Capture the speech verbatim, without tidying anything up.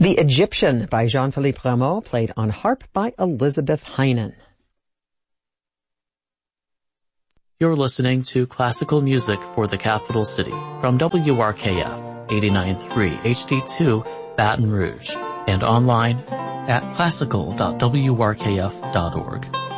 The Egyptian by Jean-Philippe Rameau, played on harp by Elizabeth Heinen. You're listening to classical music for the capital city from W R K F eighty-nine point three H D two Baton Rouge and online at classical dot w r k f dot org.